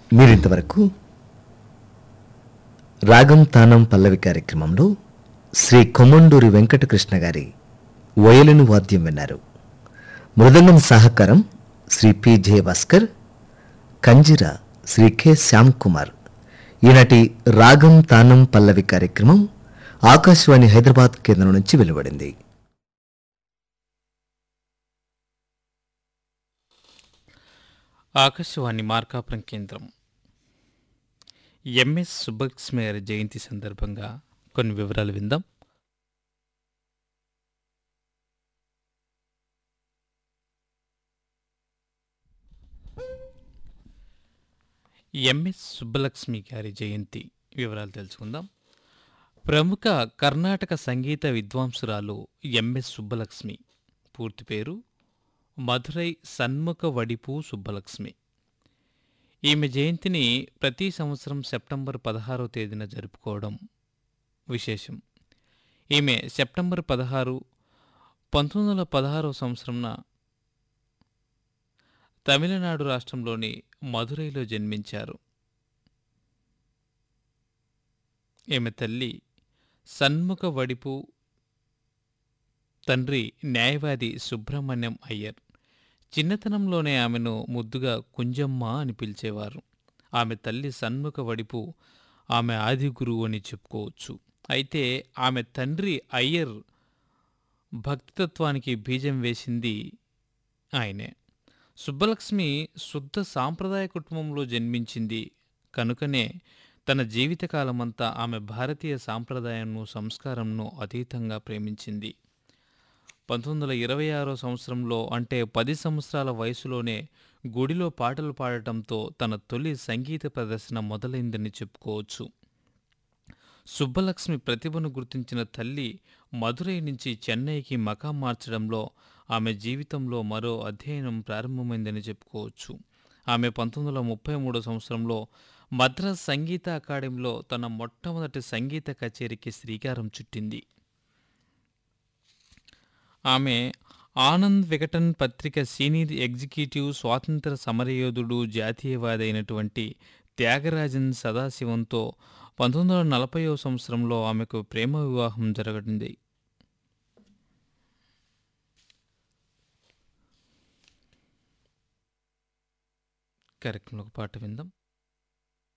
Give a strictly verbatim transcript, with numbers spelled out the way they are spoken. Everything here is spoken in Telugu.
మీరింతవరకు రాగం తానం పల్లవి కార్యక్రమంలో శ్రీ కొమండూరి వెంకటకృష్ణ గారి వయలిను వాద్యం విన్నారు. మృదంగం సహకారం శ్రీ పి జయభాస్కర్, కంజిర శ్రీ కె శ్యామ్ కుమార్. ఈనాటి రాగం తానం పల్లవి కార్యక్రమం ఆకాశవాణి హైదరాబాద్ కేంద్రం నుంచి వెలువడింది. ఆకాశవాణి మార్కాపురం కేంద్రం. ఎంఎస్ సుబ్బలక్ష్మి గారి జయంతి సందర్భంగా కొన్ని వివరాలు విందాం. ఎంఎస్ సుబ్బలక్ష్మి గారి జయంతి వివరాలు తెలుసుకుందాం. ప్రముఖ కర్ణాటక సంగీత విద్వాంసురాలు ఎంఎస్ సుబ్బలక్ష్మి. పూర్తి పేరు మధురై సన్ముఖ వడిపు సుబ్బలక్ష్మి. ఈమె జయంతిని ప్రతి సంవత్సరం సెప్టెంబర్ పదహారవ తేదీన జరుపుకోవడం విశేషం. ఈమె సెప్టెంబర్ పదహారు పంతొమ్మిది వందల పదహారవ సంవత్సరంన తమిళనాడు రాష్ట్రంలోని మధురైలో జన్మించారు. ఈమె తల్లి సన్ముఖ వడిపు, తండ్రి న్యాయవాది సుబ్రహ్మణ్యం అయ్యర్. చిన్నతనంలోనే ఆమెను ముద్దుగా కుంజమ్మ అని పిలిచేవారు. ఆమె తల్లి సన్ముఖ వడిపు ఆమె ఆది గురువు అని చెప్పుకోవచ్చు. అయితే ఆమె తండ్రి అయ్యర్ భక్తితత్వానికి బీజం వేసింది ఆయనే. సుబ్బలక్ష్మి శుద్ధ సాంప్రదాయ కుటుంబంలో జన్మించింది కనుకనే తన జీవితకాలమంతా ఆమె భారతీయ సాంప్రదాయంను, సంస్కారంను అతీతంగా ప్రేమించింది. పంతొమ్మిది వందల ఇరవై ఆరో సంవత్సరంలో, అంటే పది సంవత్సరాల వయసులోనే గుడిలో పాటలు పాడటంతో తన తొలి సంగీత ప్రదర్శన మొదలైందని చెప్పుకోవచ్చు. సుబ్బలక్ష్మి ప్రతిభను గుర్తించిన తల్లి మధురై నుంచి చెన్నైకి మకాం మార్చడంలో ఆమె జీవితంలో మరో అధ్యయనం ప్రారంభమైందని చెప్పుకోవచ్చు. ఆమె పంతొమ్మిది వందల ముప్పై మూడో సంవత్సరంలో మద్రాస్ సంగీత అకాడమీలో తన మొట్టమొదటి సంగీత కచేరీకి శ్రీకారం చుట్టింది. ఆమె ఆనంద్ వికటన్ పత్రిక సీనియర్ ఎగ్జిక్యూటివ్, స్వాతంత్ర సమరయోధుడు, జాతీయవాది అయినటువంటి త్యాగరాజన్ సదాశివంతో పంతొమ్మిది వందల నలభైవ సంవత్సరంలో ఆమెకు ప్రేమ వివాహం జరగడింది. కార్యక్రమంలో ఒక పాట విందాం.